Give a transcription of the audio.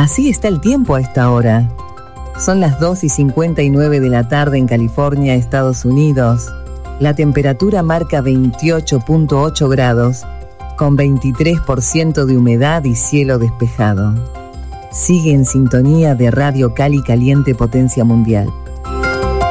Así está el tiempo a esta hora. Son las 2:59 de la tarde en California, Estados Unidos. La temperatura marca 28.8 grados, con 23% de humedad y cielo despejado. Sigue en sintonía de Radio Cali Caliente Potencia Mundial.